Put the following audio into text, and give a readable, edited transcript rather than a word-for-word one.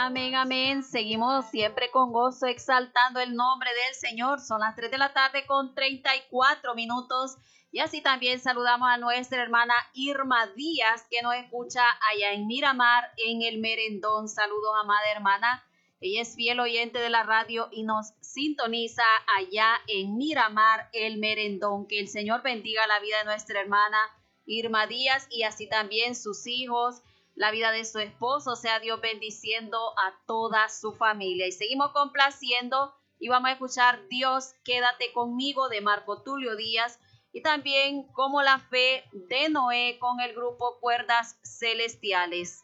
Amén, amén. Seguimos siempre con gozo exaltando el nombre del Señor. Son las 3 de la tarde con 34 minutos. Y así también saludamos a nuestra hermana Irma Díaz, que nos escucha allá en Miramar, en el Merendón. Saludos, amada hermana. Ella es fiel oyente de la radio y nos sintoniza allá en Miramar, el Merendón. Que el Señor bendiga la vida de nuestra hermana Irma Díaz y así también sus hijos, la vida de su esposo. Sea Dios bendiciendo a toda su familia. Y seguimos complaciendo y vamos a escuchar Dios, quédate conmigo, de Marco Tulio Díaz, y también Como la fe de Noé con el grupo Cuerdas Celestiales.